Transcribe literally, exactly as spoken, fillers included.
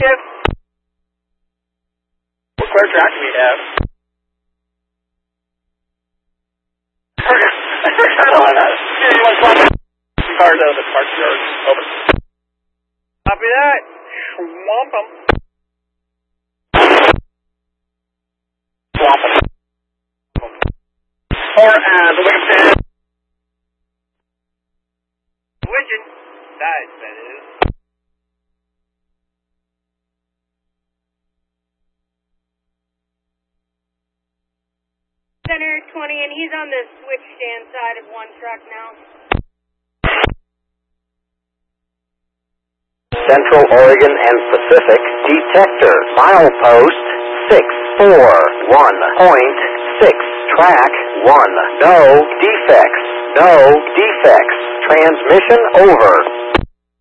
Yes. What clear track do we have? I don't know. You want to swap cars out of the park yard? Over. Copy that. Swamp them. Swamp them. Or, uh, the Wicked Stand. Widget. Dies, that is. Center twenty, and he's on the switch stand side of one truck now. Central Oregon and Pacific detector. Milepost six four one point six. Track one. No defects. No defects. Transmission over.